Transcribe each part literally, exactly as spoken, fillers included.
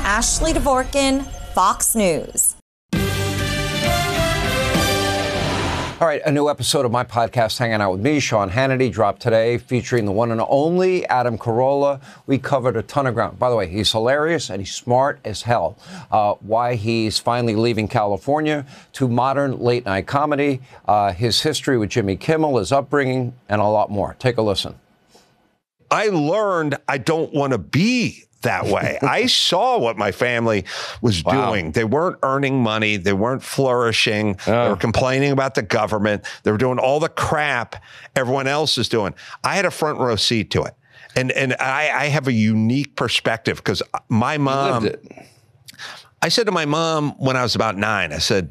Ashley Dvorkin, Fox News. All right, a new episode of my podcast, Hanging Out with Me, Sean Hannity, dropped today, featuring the one and only Adam Carolla. We covered a ton of ground. By the way, he's hilarious and he's smart as hell. Uh, why he's finally leaving California, to modern late-night comedy, uh, his history with Jimmy Kimmel, his upbringing, and a lot more. Take a listen. I learned I don't want to be that way. I saw what my family was wow. doing. They weren't earning money. They weren't flourishing. Oh. They were complaining about the government. They were doing all the crap everyone else is doing. I had a front row seat to it. And and I, I have a unique perspective because my mom, you lived it. I said to my mom when I was about nine, I said,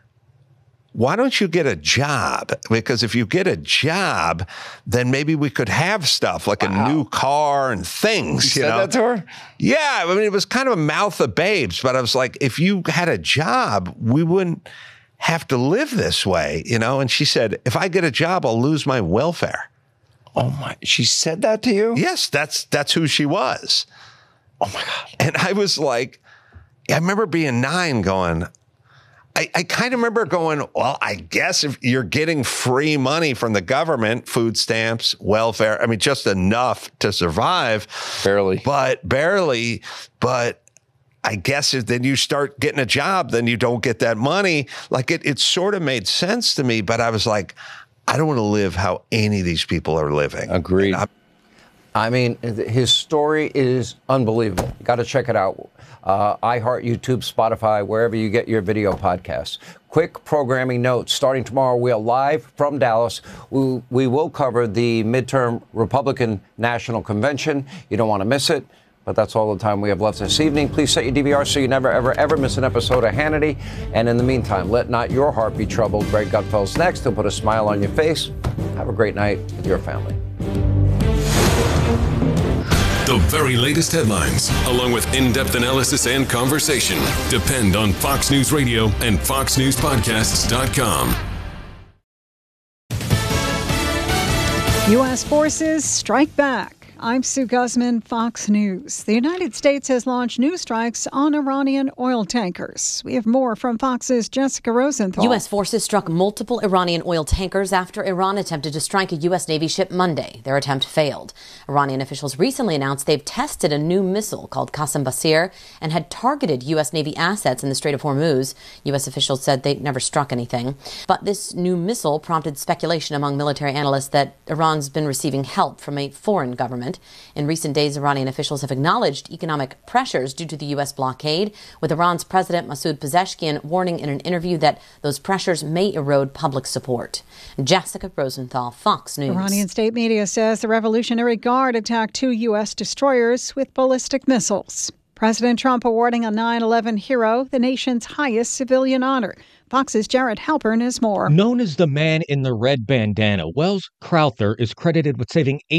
why don't you get a job? Because if you get a job, then maybe we could have stuff like wow. a new car and things. You, you said know? that to her? Yeah. I mean, it was kind of a mouth of babes, but I was like, if you had a job, we wouldn't have to live this way, you know? And she said, if I get a job, I'll lose my welfare. Oh my, she said that to you? Yes, that's, that's who she was. Oh my God. And I was like, I remember being nine going, I, I kind of remember going, well, I guess if you're getting free money from the government, food stamps, welfare, I mean, just enough to survive. Barely. But barely. But I guess if then you start getting a job, then you don't get that money. Like it, it sort of made sense to me. But I was like, I don't want to live how any of these people are living. Agreed. I mean, his story is unbelievable. You got to check it out. Uh, iHeart, YouTube, Spotify, wherever you get your video podcasts. Quick programming notes. Starting tomorrow, we are live from Dallas. We, we will cover the midterm Republican National Convention. You don't want to miss it. But that's all the time we have left this evening. Please set your D V R so you never, ever, ever miss an episode of Hannity. And in the meantime, let not your heart be troubled. Greg Gutfeld's next. He'll put a smile on your face. Have a great night with your family. The very latest headlines, along with in-depth analysis and conversation, depend on Fox News Radio and fox news podcasts dot com. U S forces strike back. I'm Sue Guzman, Fox News. The United States has launched new strikes on Iranian oil tankers. We have more from Fox's Jessica Rosenthal. U S forces struck multiple Iranian oil tankers after Iran attempted to strike a U S Navy ship Monday. Their attempt failed. Iranian officials recently announced they've tested a new missile called Qassem Basir and had targeted U S Navy assets in the Strait of Hormuz. U S officials said they never struck anything. But this new missile prompted speculation among military analysts that Iran's been receiving help from a foreign government. In recent days, Iranian officials have acknowledged economic pressures due to the U S blockade, with Iran's President Masoud Pezeshkian warning in an interview that those pressures may erode public support. Jessica Rosenthal, Fox News. Iranian state media says the Revolutionary Guard attacked two U S destroyers with ballistic missiles. President Trump awarding a nine eleven hero the nation's highest civilian honor. Fox's Jared Halpern has more. Known as the man in the red bandana, Wells Crowther is credited with saving eight